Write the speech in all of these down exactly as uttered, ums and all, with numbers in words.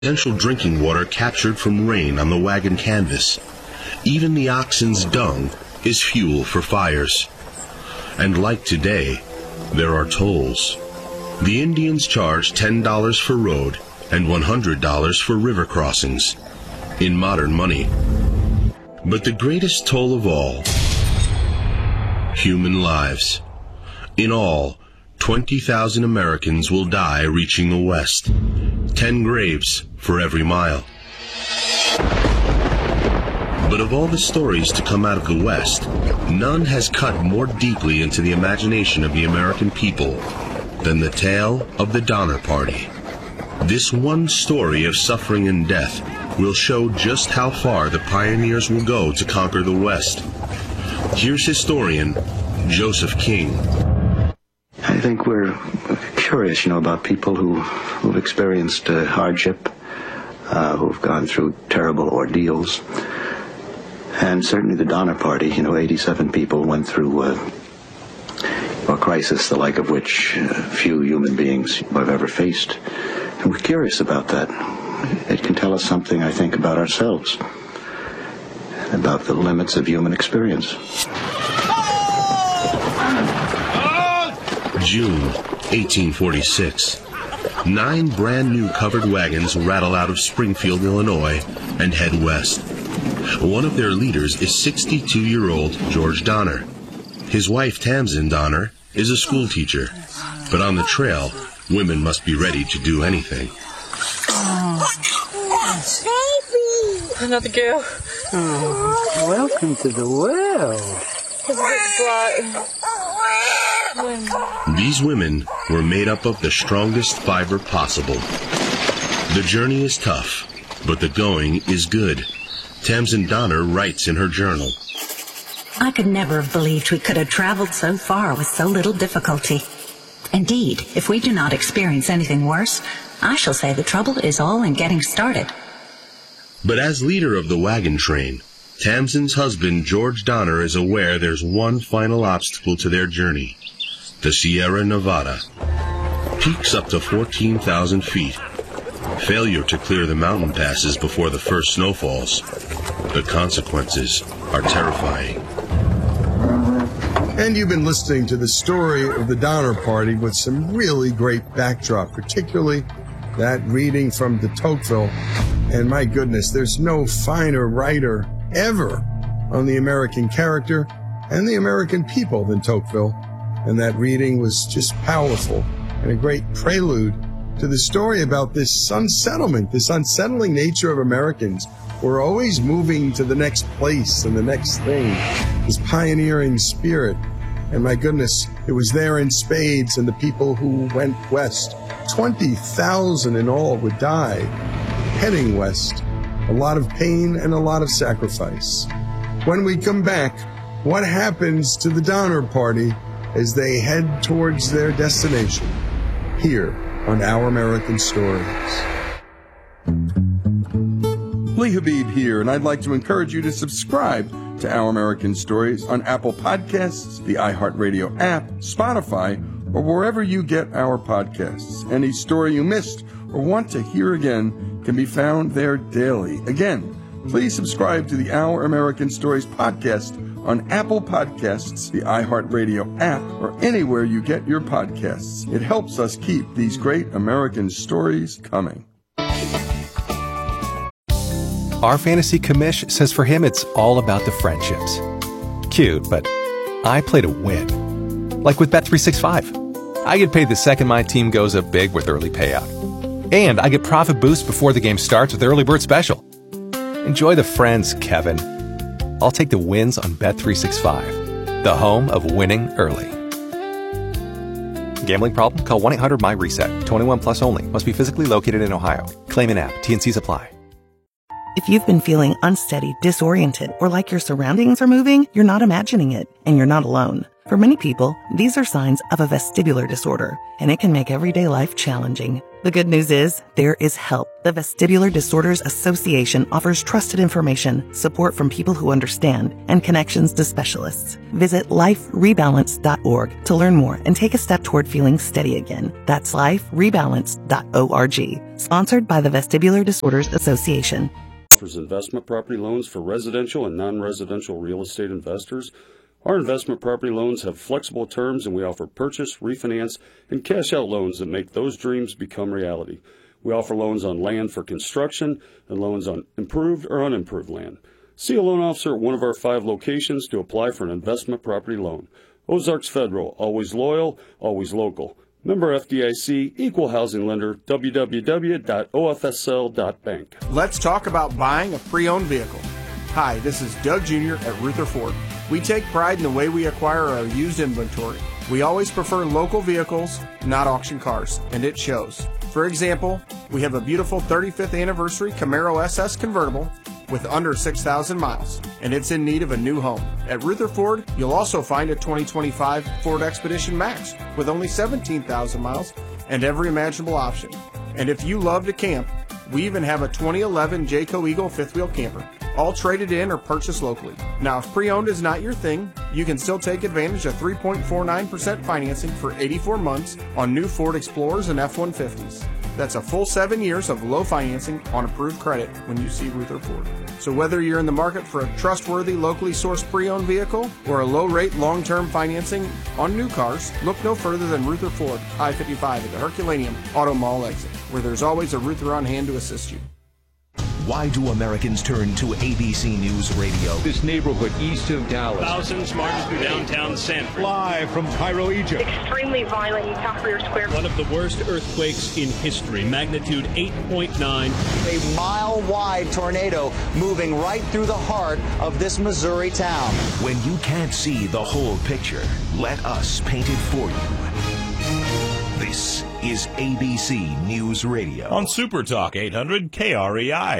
Essential drinking water captured from rain on the wagon canvas. Even the oxen's dung is fuel for fires. And like today, there are tolls. The Indians charge ten dollars for road and one hundred dollars for river crossings, in modern money. But the greatest toll of all, human lives. In all, twenty thousand Americans will die reaching the West. Ten graves for every mile. But of all the stories to come out of the West, none has cut more deeply into the imagination of the American people than the tale of the Donner Party. This one story of suffering and death will show just how far the pioneers will go to conquer the West. Here's historian Joseph King. I think we're curious, you know, about people who, who've experienced uh, hardship, uh, who've gone through terrible ordeals. And certainly the Donner Party, you know, eighty-seven people went through uh, a crisis the like of which uh, few human beings have ever faced. And we're curious about that. It can tell us something, I think, about ourselves, about the limits of human experience. June eighteen forty-six. Nine brand new covered wagons rattle out of Springfield, Illinois, and head west. One of their leaders is sixty-two-year-old George Donner. His wife, Tamsin Donner, is a school teacher. But on the trail, women must be ready to do anything. Oh, baby! Another girl. Oh, welcome to the world. These women were made up of the strongest fiber possible. The journey is tough, but the going is good. Tamsin Donner writes in her journal, I could never have believed we could have traveled so far with so little difficulty. Indeed, if we do not experience anything worse, I shall say the trouble is all in getting started. But as leader of the wagon train, Tamsin's husband, George Donner, is aware there's one final obstacle to their journey. The Sierra Nevada. Peaks up to fourteen thousand feet. Failure to clear the mountain passes before the first snowfalls. The consequences are terrifying. And you've been listening to the story of the Donner Party with some really great backdrop, particularly that reading from de Tocqueville. And my goodness, there's no finer writer ever on the American character and the American people than Tocqueville. And that reading was just powerful and a great prelude to the story about this unsettlement, this unsettling nature of Americans. We're always moving to the next place and the next thing, this pioneering spirit. And my goodness, it was there in spades, and the people who went west, twenty thousand in all would die, heading west. A lot of pain and a lot of sacrifice. When we come back, what happens to the Donner Party as they head towards their destination? Here on Our American Stories. Lee Habib here, and I'd like to encourage you to subscribe to Our American Stories on Apple Podcasts, the iHeartRadio app, Spotify, or wherever you get our podcasts. Any story you missed or want to hear again can be found there daily. Again, please subscribe to the Our American Stories podcast on Apple Podcasts, the iHeartRadio app, or anywhere you get your podcasts. It helps us keep these great American stories coming. Our fantasy commish says for him it's all about the friendships. Cute, but I play to win. Like with Bet three sixty-five. I get paid the second my team goes up big with early payout. And I get profit boost before the game starts with Early Bird Special. Enjoy the friends, Kevin. I'll take the wins on Bet three sixty-five, the home of winning early. Gambling problem? Call one eight hundred M Y reset. twenty-one plus only. Must be physically located in Ohio. Claim in app. T and C's apply. If you've been feeling unsteady, disoriented, or like your surroundings are moving, you're not imagining it, and you're not alone. For many people, these are signs of a vestibular disorder, and it can make everyday life challenging. The good news is, there is help. The Vestibular Disorders Association offers trusted information, support from people who understand, and connections to specialists. Visit life rebalance dot org to learn more and take a step toward feeling steady again. That's life rebalance dot org. Sponsored by the Vestibular Disorders Association. Offers investment property loans for residential and non-residential real estate investors. Our investment property loans have flexible terms, and we offer purchase, refinance, and cash-out loans that make those dreams become reality. We offer loans on land for construction and loans on improved or unimproved land. See a loan officer at one of our five locations to apply for an investment property loan. Ozarks Federal, always loyal, always local. Member F D I C, Equal Housing Lender, w w w dot o f s l dot bank. Let's talk about buying a pre-owned vehicle. Hi, this is Doug Junior at Ruther Ford. We take pride in the way we acquire our used inventory. We always prefer local vehicles, not auction cars, and it shows. For example, we have a beautiful thirty-fifth anniversary Camaro S S convertible with under six thousand miles, and it's in need of a new home. At Ruther Ford, you'll also find a twenty twenty-five Ford Expedition Max with only seventeen thousand miles and every imaginable option. And if you love to camp, we even have a twenty eleven Jayco Eagle fifth wheel camper, all traded in or purchased locally. Now, if pre-owned is not your thing, you can still take advantage of three point four nine percent financing for eighty-four months on new Ford Explorers and F one fifties. That's a full seven years of low financing on approved credit when you see Ruther Ford. So whether you're in the market for a trustworthy, locally sourced pre-owned vehicle or a low-rate, long-term financing on new cars, look no further than Ruther Ford, I fifty-five at the Herculaneum Auto Mall exit, where there's always a Ruther on hand to assist you. Why do Americans turn to A B C News Radio? This neighborhood east of Dallas. Thousands marching through downtown Sanford. Live from Cairo, Egypt. Extremely violent in Tahrir Square. One of the worst earthquakes in history, magnitude eight point nine. A mile-wide tornado moving right through the heart of this Missouri town. When you can't see the whole picture, let us paint it for you. This is A B C News Radio. On Super Talk eight hundred K R E I.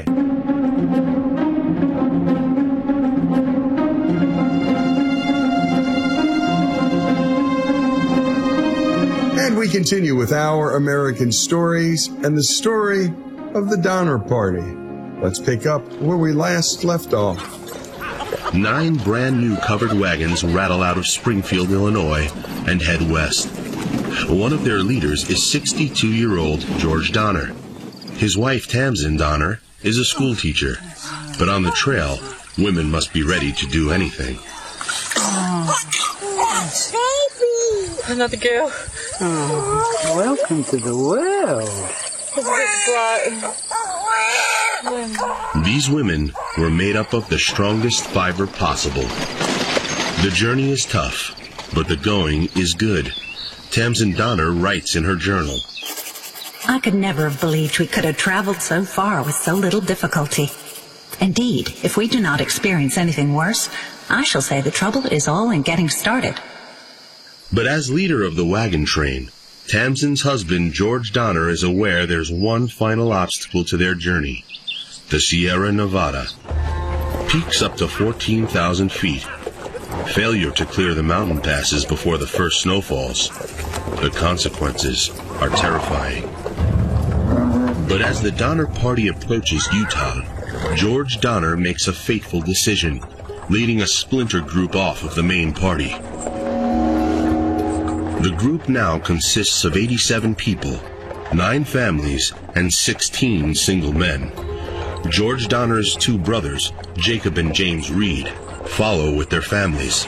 And we continue with our American stories and the story of the Donner Party. Let's pick up where we last left off. Nine brand new covered wagons rattle out of Springfield, Illinois, and head west. One of their leaders is sixty-two-year-old George Donner. His wife, Tamsin Donner, is a school teacher. But on the trail, women must be ready to do anything. Baby! Another girl. Oh, welcome to the world. These women were made up of the strongest fiber possible. The journey is tough, but the going is good. Tamsin Donner writes in her journal, I could never have believed we could have traveled so far with so little difficulty. Indeed, if we do not experience anything worse, I shall say the trouble is all in getting started. But as leader of the wagon train, Tamsin's husband, George Donner, is aware there's one final obstacle to their journey. The Sierra Nevada. Peaks up to fourteen thousand feet. Failure to clear the mountain passes before the first snowfalls. The consequences are terrifying. But as the Donner Party approaches Utah, George Donner makes a fateful decision, leading a splinter group off of the main party. The group now consists of eighty-seven people, nine families, and sixteen single men. George Donner's two brothers, Jacob and James Reed, follow with their families.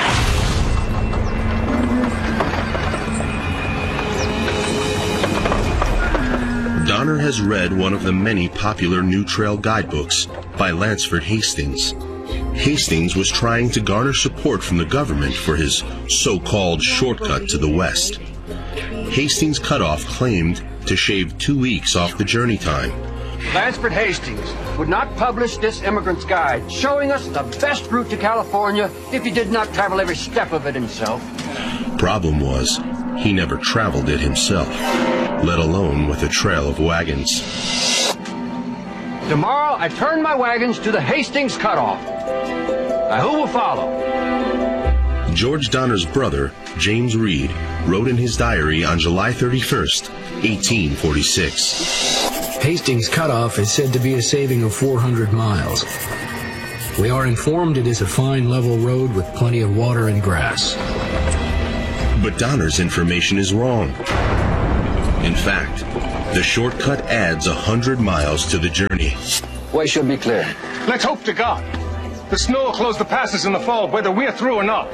Donner has read one of the many popular New Trail guidebooks by Lansford Hastings. Hastings was trying to garner support from the government for his so-called shortcut to the west. Hastings' cutoff claimed to shave two weeks off the journey time. Lansford Hastings would not publish this immigrant's guide, showing us the best route to California if he did not travel every step of it himself. Problem was, he never traveled it himself, let alone with a trail of wagons. Tomorrow I turn my wagons to the Hastings cutoff. Now who will follow? George Donner's brother, James Reed, wrote in his diary on July thirty-first, eighteen forty-six. Hastings Cutoff is said to be a saving of four hundred miles. We are informed it is a fine level road with plenty of water and grass. But Donner's information is wrong. In fact, the shortcut adds one hundred miles to the journey. Way should be clear. Let's hope to God. The snow will close the passes in the fall, whether we're through or not.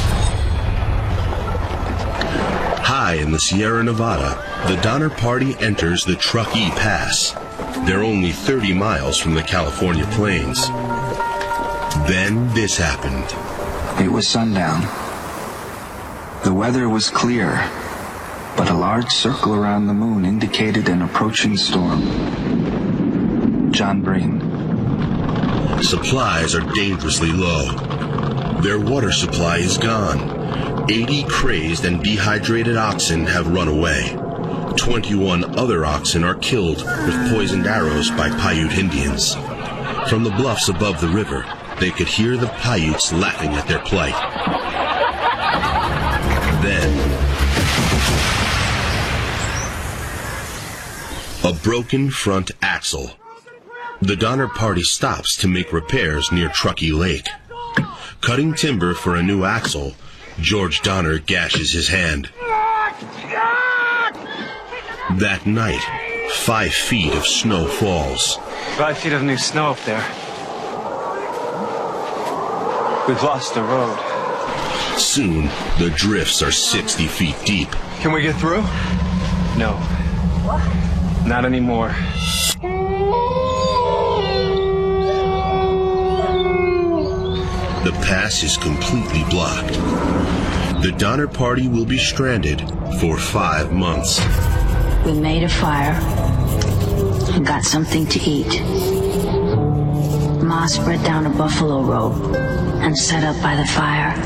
High in the Sierra Nevada, the Donner Party enters the Truckee Pass. They're only thirty miles from the California plains. Then this happened. It was sundown. The weather was clear, but a large circle around the moon indicated an approaching storm. John Breen. Supplies are dangerously low. Their water supply is gone. eighty crazed and dehydrated oxen have run away. twenty-one other oxen are killed with poisoned arrows by Paiute Indians. From the bluffs above the river, they could hear the Paiutes laughing at their plight. Then, a broken front axle. The Donner Party stops to make repairs near Truckee Lake. Cutting timber for a new axle, George Donner gashes his hand. That night, five feet of snow falls. Five feet of new snow up there. We've lost the road. Soon, the drifts are sixty feet deep. Can we get through? No. Not anymore. The pass is completely blocked. The Donner Party will be stranded for five months. We made a fire and got something to eat. Ma spread down a buffalo robe and sat up by the fire.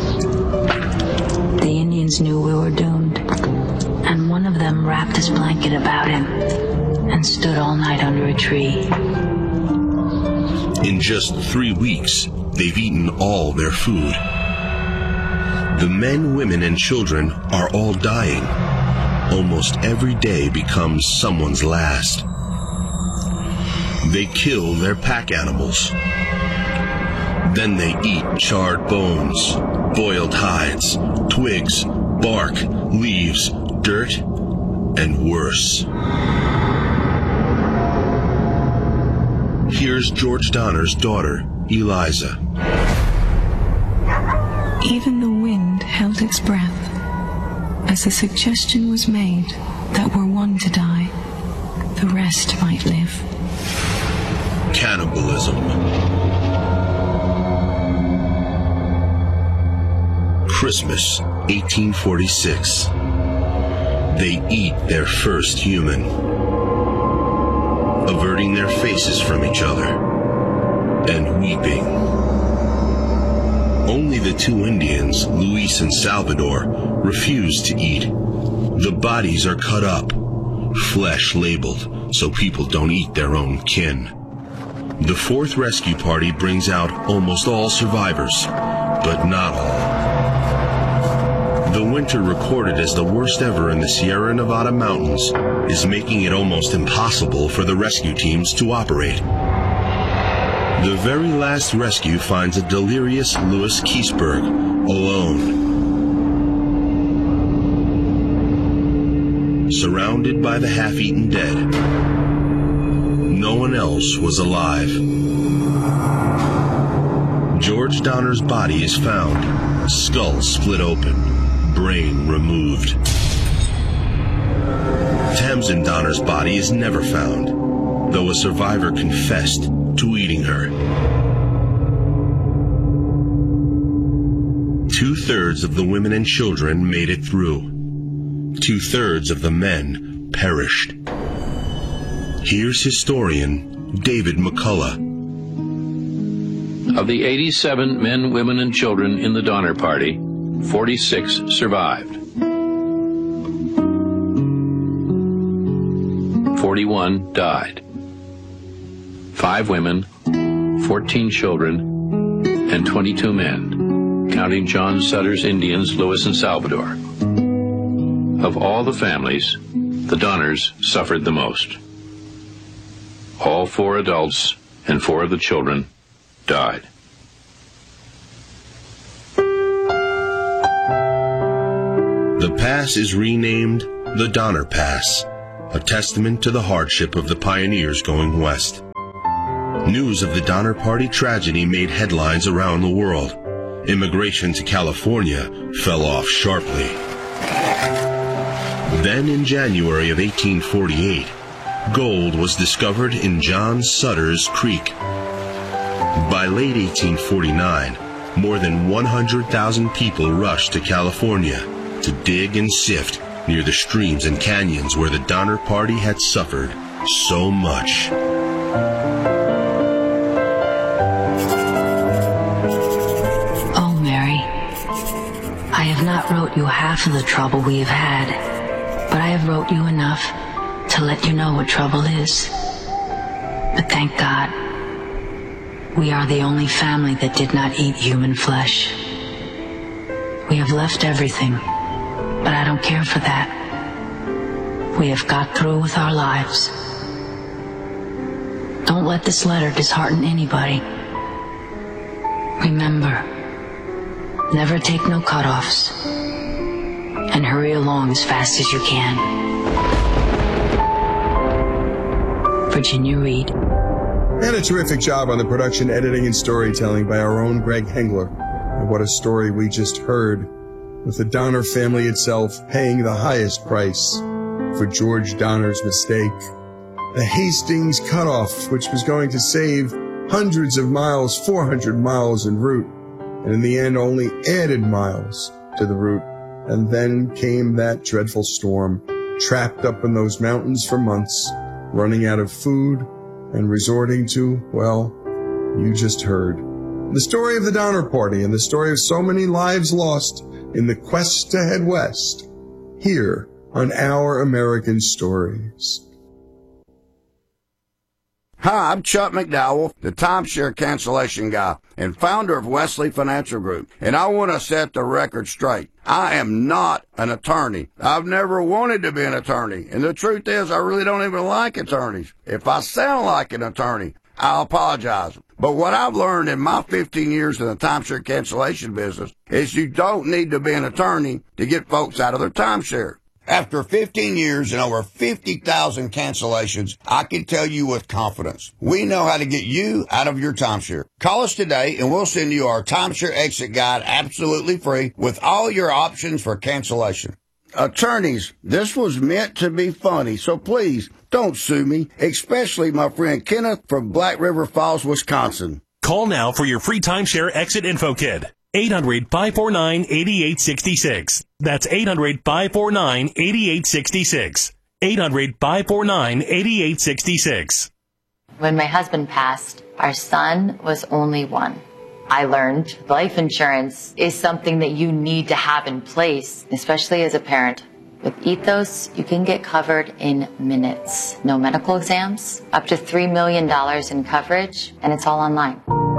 The Indians knew we were doomed, and one of them wrapped his blanket about him and stood all night under a tree. In just three weeks, they've eaten all their food. The men, women, and children are all dying. Almost every day becomes someone's last. They kill their pack animals. Then they eat charred bones, boiled hides, twigs, bark, leaves, dirt, and worse. Here's George Donner's daughter, Eliza. Even the wind held its breath as the suggestion was made that were one to die, the rest might live. Cannibalism. Christmas, eighteen forty-six. They eat their first human, averting their faces from each other and weeping. Only the two Indians, Luis and Salvador, refuse to eat. The bodies are cut up, flesh labeled so people don't eat their own kin. The fourth rescue party brings out almost all survivors, but not all. The winter recorded as the worst ever in the Sierra Nevada mountains is making it almost impossible for the rescue teams to operate. The very last rescue finds a delirious Louis Keseberg alone, surrounded by the half-eaten dead. No one else was alive. George Donner's body is found, skull split open, brain removed. Tamsin Donner's body is never found, though a survivor confessed to eating her. Two-thirds of the women and children made it through. Two-thirds of the men perished. Here's historian David McCullough. Of the eighty-seven men, women, and children in the Donner Party, forty-six survived. forty-one died. Five women, fourteen children, and twenty-two men counting John Sutter's Indians, Lewis and Salvador. Of all the families, the Donners suffered the most. All four adults and four of the children died. The pass is renamed the Donner Pass, a testament to the hardship of the pioneers going west. News of the Donner Party tragedy made headlines around the world. Immigration to California fell off sharply. Then in January of eighteen forty-eight, gold was discovered in John Sutter's Creek. By late eighteen forty-nine, more than one hundred thousand people rushed to California to dig and sift near the streams and canyons where the Donner Party had suffered so much. Oh, Mary, I have not wrote you half of the trouble we have had, but I have wrote you enough to let you know what trouble is. But thank God, we are the only family that did not eat human flesh. We have left everything, but I don't care for that. We have got through with our lives. Don't let this letter dishearten anybody. Remember, never take no cutoffs, and hurry along as fast as you can. Virginia Reed. And a terrific job on the production, editing, and storytelling by our own Greg Hengler. And what a story we just heard, with the Donner family itself paying the highest price for George Donner's mistake. The Hastings cutoff, which was going to save hundreds of miles, four hundred miles en route, and in the end only added miles to the route. And then came that dreadful storm, trapped up in those mountains for months, running out of food and resorting to, well, you just heard. The story of the Donner Party and the story of so many lives lost in the quest to head west, here on Our American Stories. Hi, I'm Chuck McDowell, the timeshare cancellation guy and founder of Wesley Financial Group, and I want to set the record straight. I am not an attorney. I've never wanted to be an attorney, and the truth is I really don't even like attorneys. If I sound like an attorney, I apologize. But what I've learned in my fifteen years in the timeshare cancellation business is you don't need to be an attorney to get folks out of their timeshare. After fifteen years and over fifty thousand cancellations, I can tell you with confidence, we know how to get you out of your timeshare. Call us today and we'll send you our timeshare exit guide absolutely free with all your options for cancellation. Attorneys, this was meant to be funny, so please don't sue me, especially my friend Kenneth from Black River Falls, Wisconsin. Call now for your free timeshare exit info kit. eight hundred, five four nine, eight eight six six. That's eight hundred, five four nine, eight eight six six. eight hundred, five four nine, eight eight six six. When my husband passed, our son was only one. I learned life insurance is something that you need to have in place, especially as a parent. With Ethos, you can get covered in minutes. No medical exams, up to three million dollars in coverage, and it's all online.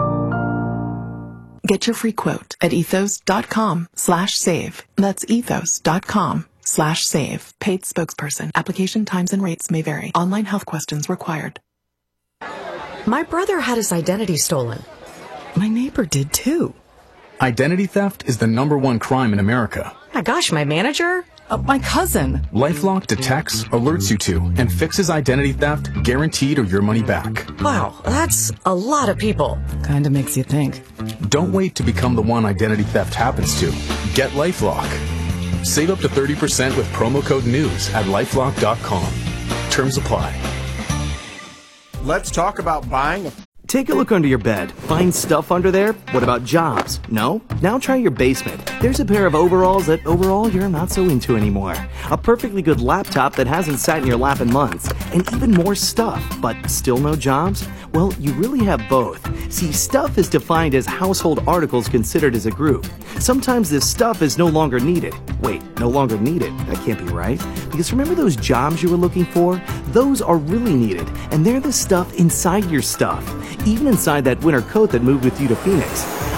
Get your free quote at ethos.com slash save. That's ethos.com slash save. Paid spokesperson. Application times and rates may vary. Online health questions required. My brother had his identity stolen. My neighbor did too. Identity theft is the number one crime in America. My gosh, my manager? Uh, my cousin. LifeLock detects, alerts you to, and fixes identity theft, guaranteed or your money back. Wow, that's a lot of people. Kinda makes you think. Don't wait to become the one identity theft happens to. Get LifeLock. Save up to thirty percent with promo code NEWS at lifelock dot com. Terms apply. Let's talk about buying a... Take a look under your bed. Find stuff under there? What about jobs? No? Now try your basement. There's a pair of overalls that overall you're not so into anymore. A perfectly good laptop that hasn't sat in your lap in months. And even more stuff, but still no jobs? Well, you really have both. See, stuff is defined as household articles considered as a group. Sometimes this stuff is no longer needed. Wait, no longer needed? That can't be right. Because remember those jobs you were looking for? Those are really needed, and they're the stuff inside your stuff. Even inside that winter coat that moved with you to Phoenix.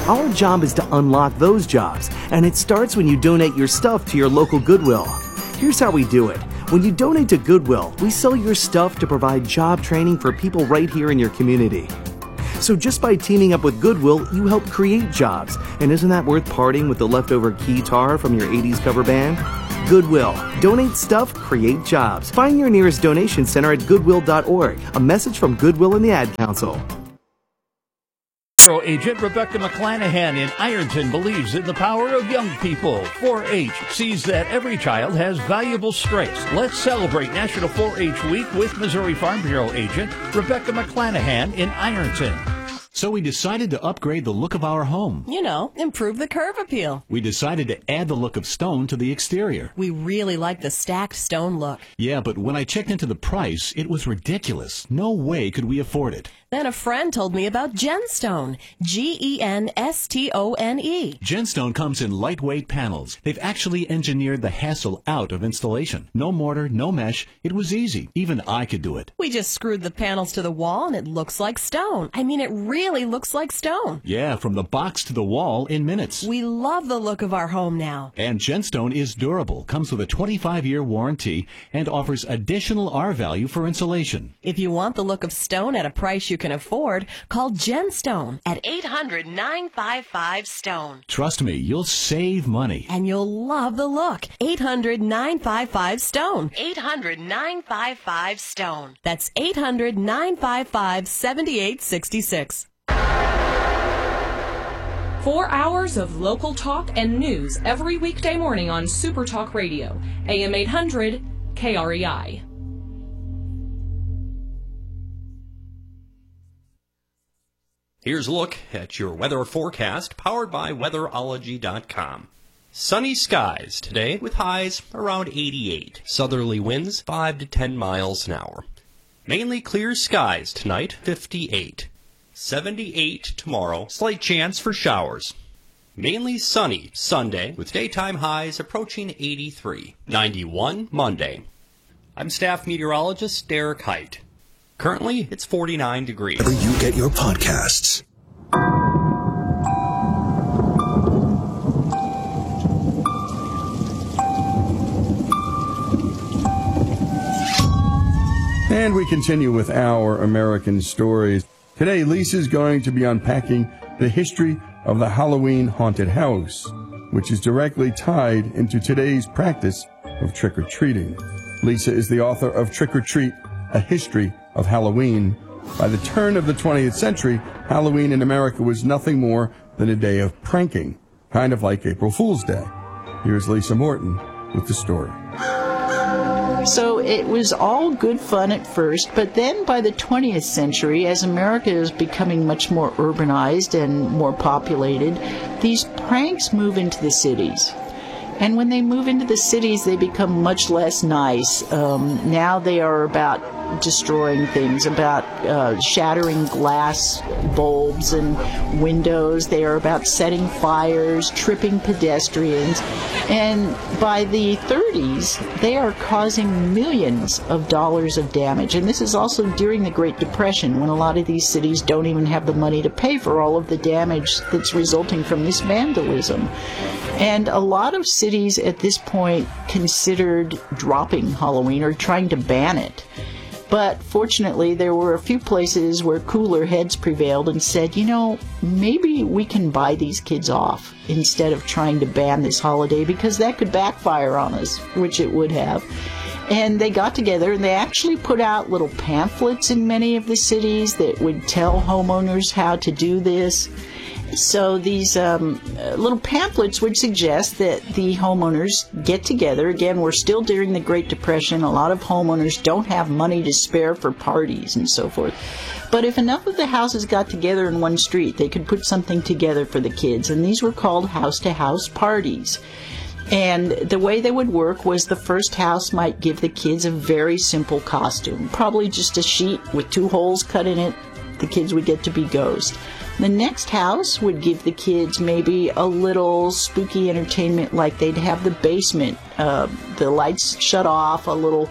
Our job is to unlock those jobs, and it starts when you donate your stuff to your local Goodwill. Here's how we do it. When you donate to Goodwill, we sell your stuff to provide job training for people right here in your community. So just by teaming up with Goodwill, you help create jobs. And isn't that worth parting with the leftover keytar from your eighties cover band? Goodwill. Donate stuff, create jobs. Find your nearest donation center at goodwill dot org. A message from Goodwill and the Ad Council. Bureau Agent Rebecca McClanahan in Ironton believes in the power of young people. four H sees that every child has valuable strengths. Let's celebrate National four H Week with Missouri Farm Bureau Agent Rebecca McClanahan in Ironton. So we decided to upgrade the look of our home. You know, improve the curb appeal. We decided to add the look of stone to the exterior. We really like the stacked stone look. Yeah, but when I checked into the price, it was ridiculous. No way could we afford it. Then a friend told me about Genstone. G E N S T O N E. Genstone comes in lightweight panels. They've actually engineered the hassle out of installation. No mortar, no mesh. It was easy. Even I could do it. We just screwed the panels to the wall and it looks like stone. I mean, it really looks like stone. Yeah, from the box to the wall in minutes. We love the look of our home now. And Genstone is durable, comes with a twenty-five year warranty, and offers additional R value for insulation. If you want the look of stone at a price you can afford, call Genstone at eight hundred, nine five five, STONE. Trust me, you'll save money. And you'll love the look. eight hundred, nine five five, STONE. eight hundred, nine five five, STONE. That's eight hundred, nine five five, seven eight six six. Four hours of local talk and news every weekday morning on Super Talk Radio, A M eight hundred, K R E I. Here's a look at your weather forecast, powered by weatherology dot com. Sunny skies today with highs around eighty-eight. Southerly winds five to ten miles an hour. Mainly clear skies tonight, fifty-eight. seventy-eight tomorrow, slight chance for showers. Mainly sunny Sunday with daytime highs approaching eighty-three. ninety-one Monday. I'm staff meteorologist Derek Height. Currently, it's forty-nine degrees. Wherever you get your podcasts. And we continue with our American stories. Today, Lisa's going to be unpacking the history of the Halloween haunted house, which is directly tied into today's practice of trick-or-treating. Lisa is the author of Trick or Treat, A History of Halloween. By the turn of the twentieth century, Halloween in America was nothing more than a day of pranking, kind of like April Fool's Day. Here's Lisa Morton with the story. So it was all good fun at first, but then by the twentieth century, as America is becoming much more urbanized and more populated, these pranks move into the cities. And when they move into the cities, they become much less nice. Um, now they are about destroying things, about uh, shattering glass bulbs and windows. They are about setting fires, tripping pedestrians. And by the thirties, they are causing millions of dollars of damage. And this is also during the Great Depression, when a lot of these cities don't even have the money to pay for all of the damage that's resulting from this vandalism. And a lot of cities at this point considered dropping Halloween or trying to ban it. But fortunately, there were a few places where cooler heads prevailed and said, you know, maybe we can buy these kids off instead of trying to ban this holiday, because that could backfire on us, which it would have. And they got together and they actually put out little pamphlets in many of the cities that would tell homeowners how to do this. So these um, little pamphlets would suggest that the homeowners get together. Again, we're still during the Great Depression. A lot of homeowners don't have money to spare for parties and so forth. But if enough of the houses got together in one street, they could put something together for the kids. And these were called house-to-house parties. And the way they would work was the first house might give the kids a very simple costume, probably just a sheet with two holes cut in it. The kids would get to be ghosts. The next house would give the kids maybe a little spooky entertainment, like they'd have the basement, uh, the lights shut off, a little,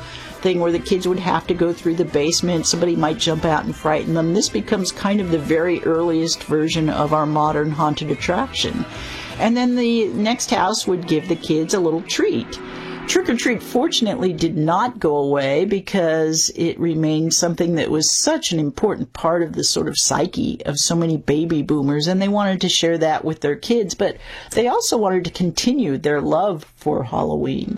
thing where the kids would have to go through the basement. Somebody might jump out and frighten them. This becomes kind of the very earliest version of our modern haunted attraction. And then the next house would give the kids a little treat. Trick or Treat, fortunately, did not go away because it remained something that was such an important part of the sort of psyche of so many baby boomers, and they wanted to share that with their kids, but they also wanted to continue their love for Halloween.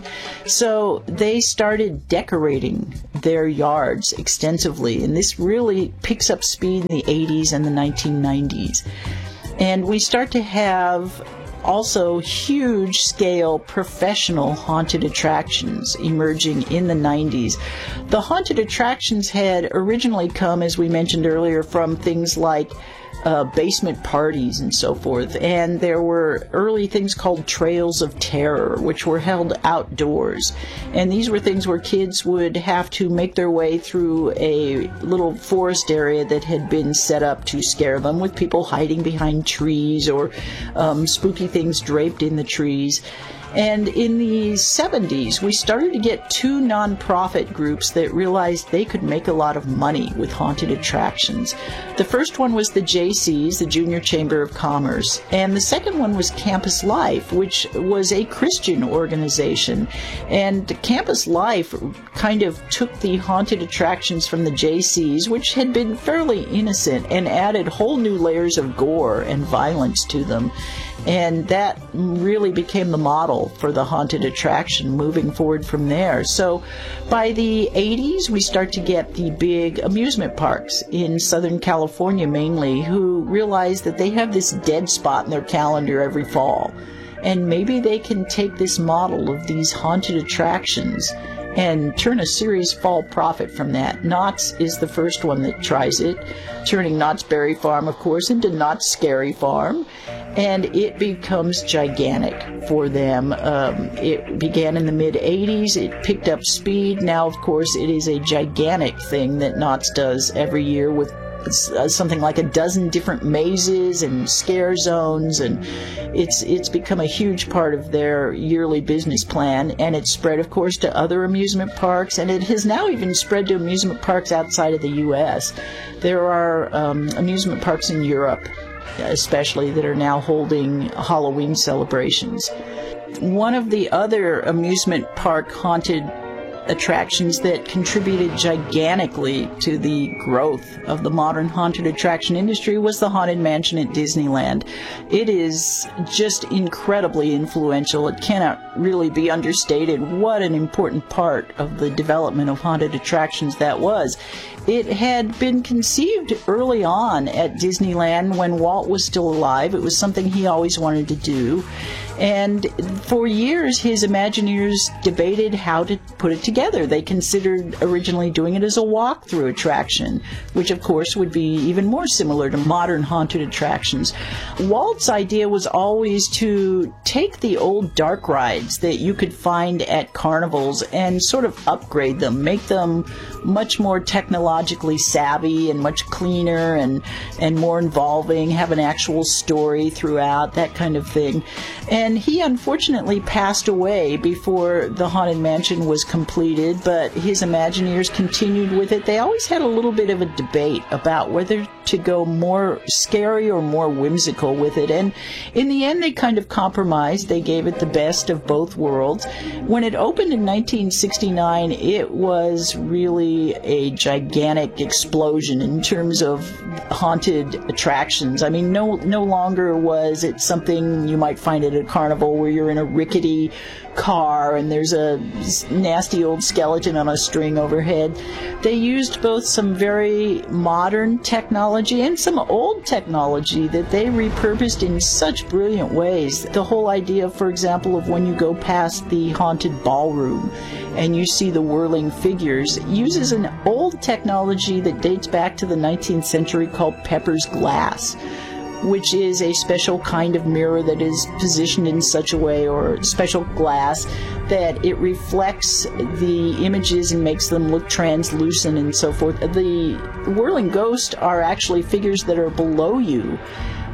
So they started decorating their yards extensively, and this really picks up speed in the eighties and the nineteen nineties. And we start to have also huge-scale professional haunted attractions emerging in the nineties. The haunted attractions had originally come, as we mentioned earlier, from things like uh, basement parties and so forth. And there were early things called Trails of Terror, which were held outdoors. And these were things where kids would have to make their way through a little forest area that had been set up to scare them, with people hiding behind trees or um, spooky things draped in the trees. And in the seventies, we started to get two nonprofit groups that realized they could make a lot of money with haunted attractions. The first one was the J C's, the Junior Chamber of Commerce, and the second one was Campus Life, which was a Christian organization. And Campus Life kind of took the haunted attractions from the J C's, which had been fairly innocent, and added whole new layers of gore and violence to them. And that really became the model for the haunted attraction moving forward from there. So by the eighties, we start to get the big amusement parks in Southern California mainly, who realize that they have this dead spot in their calendar every fall. And maybe they can take this model of these haunted attractions and turn a serious fall profit from that. Knott's is the first one that tries it, turning Knott's Berry Farm, of course, into Knott's Scary Farm, and it becomes gigantic for them. Um, it began in the mid-eighties, it picked up speed. Now, of course, it is a gigantic thing that Knott's does every year with uh, something like a dozen different mazes and scare zones, and it's it's become a huge part of their yearly business plan, and it's spread, of course, to other amusement parks, and it has now even spread to amusement parks outside of the U S. There are um, amusement parks in Europe, especially, that are now holding Halloween celebrations. One of the other amusement park haunted attractions that contributed gigantically to the growth of the modern haunted attraction industry was the Haunted Mansion at Disneyland. It is just incredibly influential. It cannot really be understated what an important part of the development of haunted attractions that was. It had been conceived early on at Disneyland when Walt was still alive. It was something he always wanted to do. And for years, his Imagineers debated how to put it together. They considered originally doing it as a walk-through attraction, which of course would be even more similar to modern haunted attractions. Walt's idea was always to take the old dark rides that you could find at carnivals and sort of upgrade them, make them much more technologically savvy and much cleaner and, and more involving, have an actual story throughout, that kind of thing. And he unfortunately passed away before the Haunted Mansion was completed, but his Imagineers continued with it. They always had a little bit of a debate about whether to go more scary or more whimsical with it, and in the end they kind of compromised. They gave it the best of both worlds. When it opened in nineteen sixty-nine, it was really a gigantic explosion in terms of haunted attractions. I mean, no no longer was it something you might find at a carnival where you're in a rickety car and there's a nasty old skeleton on a string overhead. They used both some very modern technology and some old technology that they repurposed in such brilliant ways. The whole idea, for example, of when you go past the haunted ballroom and you see the whirling figures, uses an old technology that dates back to the nineteenth century called Pepper's glass, which is a special kind of mirror that is positioned in such a way, or special glass, that it reflects the images and makes them look translucent and so forth. The whirling ghosts are actually figures that are below you,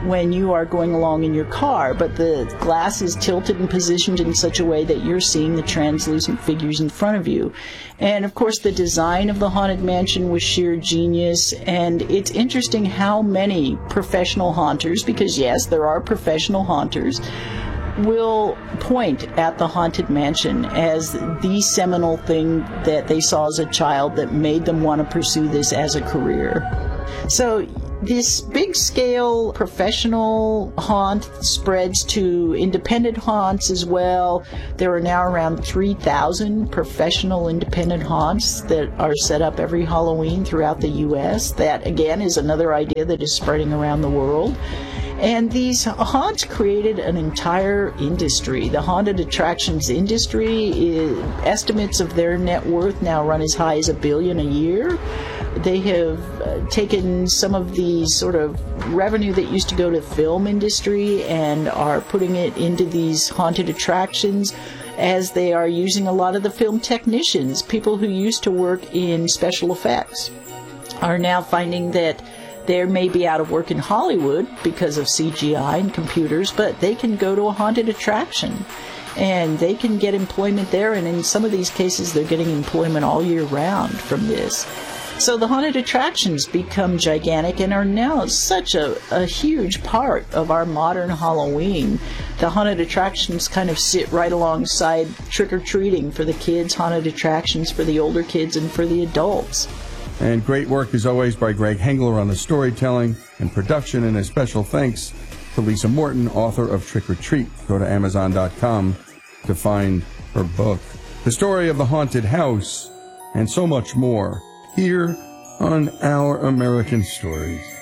when you are going along in your car, but the glass is tilted and positioned in such a way that you're seeing the translucent figures in front of you. And of course, the design of the Haunted Mansion was sheer genius, and it's interesting how many professional haunters, because yes, there are professional haunters, will point at the Haunted Mansion as the seminal thing that they saw as a child that made them want to pursue this as a career. So this big-scale professional haunt spreads to independent haunts as well. There are now around three thousand professional independent haunts that are set up every Halloween throughout the U S That, again, is another idea that is spreading around the world. And these haunts created an entire industry. The haunted attractions industry, is, estimates of their net worth now run as high as a billion a year. They have uh, taken some of the sort of revenue that used to go to the film industry and are putting it into these haunted attractions, as they are using a lot of the film technicians, people who used to work in special effects, are now finding that they may be out of work in Hollywood because of C G I and computers, but they can go to a haunted attraction and they can get employment there, and in some of these cases they're getting employment all year round from this. So the haunted attractions become gigantic and are now such a, a huge part of our modern Halloween. The haunted attractions kind of sit right alongside trick-or-treating for the kids, haunted attractions for the older kids, and for the adults. And great work, as always, by Greg Hengler on the storytelling and production, and a special thanks to Lisa Morton, author of Trick or Treat. Go to Amazon dot com to find her book. The story of the haunted house, and so much more, here on Our American Stories.